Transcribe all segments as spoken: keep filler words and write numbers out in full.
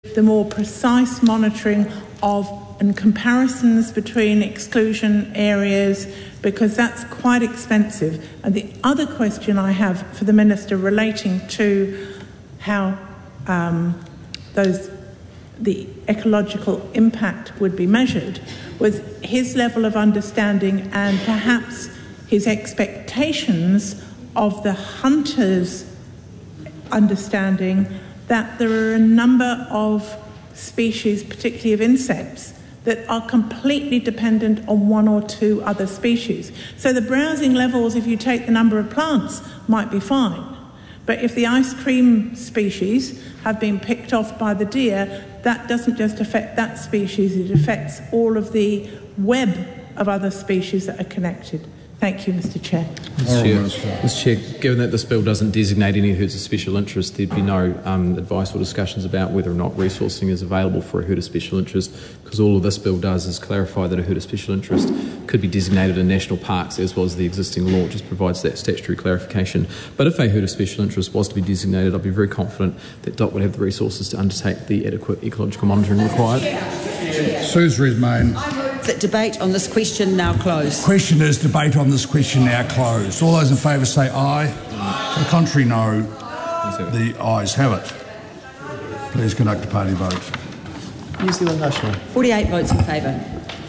the more precise monitoring of and comparisons between exclusion areas, because that's quite expensive. And the other question I have for the Minister relating to how um, those the ecological impact would be measured was his level of understanding and perhaps his expectations of the hunters' understanding that there are a number of species, particularly of insects, that are completely dependent on one or two other species. So the browsing levels, if you take the number of plants, might be fine. But if the ice cream species have been picked off by the deer, that doesn't just affect that species, it affects all of the web of other species that are connected. Thank you, Mister Chair. Mister Chair, Mister Chair, given that this bill doesn't designate any herd of special interest, there'd be no um, advice or discussions about whether or not resourcing is available for a herd of special interest, because all of this bill does is clarify that a herd of special interest could be designated in national parks, as was the existing law. It just provides that statutory clarification. But if a herd of special interest was to be designated, I'd be very confident that D O C would have the resources to undertake the adequate ecological monitoring required. Suze Redmayne. That debate on this question now closed. Question is debate on this question now closed. All those in favour say aye. To the contrary, no. The ayes have it. Please conduct a party vote. New Zealand National. forty-eight votes in favour.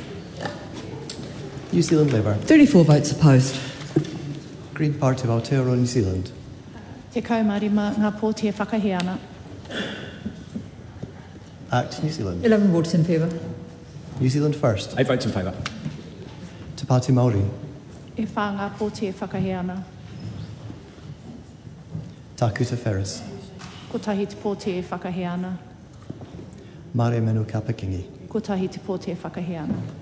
New Zealand Labour. thirty-four votes opposed. Green Party of Aotearoa New Zealand. Te kaumarima ngā pōti e whakaheana. Act New Zealand. eleven votes in favour. New Zealand First. Eight votes in favour. Te Pāti Māori. E whā ngā pōti e whakaheana. Takuta Ferris. Ko tahi te pōti e whakaheana. Mare Menu Kapakingi. Ko tahi te pōti e whakaheana.